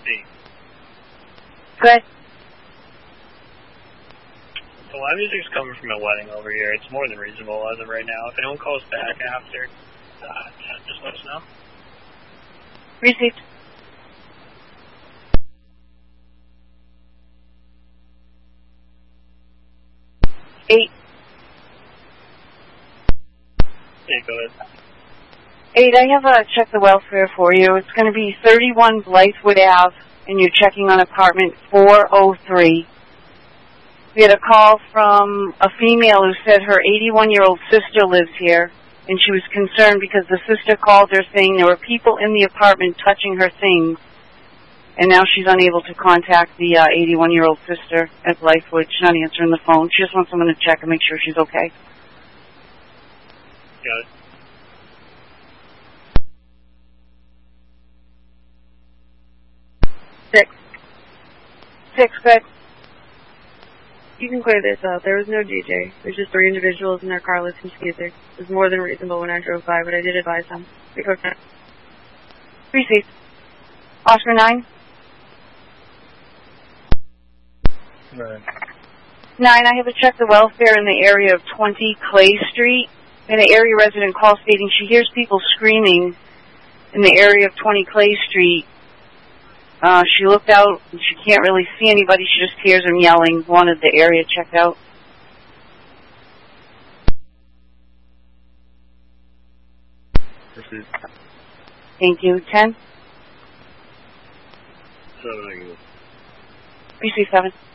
speak. Good. The live music's coming from a wedding over here. It's more than reasonable as of right now. If anyone calls back after, just let us know. Received. Eight. Yeah, go ahead. 8, I have a check the welfare for you. It's going to be 31 Blythewood Ave, and you're checking on apartment 403. We had a call from a female who said her 81-year-old sister lives here, and she was concerned because the sister called her saying there were people in the apartment touching her things, and now she's unable to contact the 81-year-old sister at Blythewood. She's not answering the phone. She just wants someone to check and make sure she's okay. Got it. Six, good. You can clear this up. There was no DJ. There's just 3 individuals in their car listening to music. It was more than reasonable when I drove by, but I did advise them. Received. Oscar 9? 9. 9, I have a check the welfare in the area of 20 Clay Street. And an area resident call stating she hears people screaming in the area of 20 Clay Street. She looked out and she can't really see anybody. She just hears them yelling. Wanted the area checked out. Received. Thank you. 10? 7. Receive 7.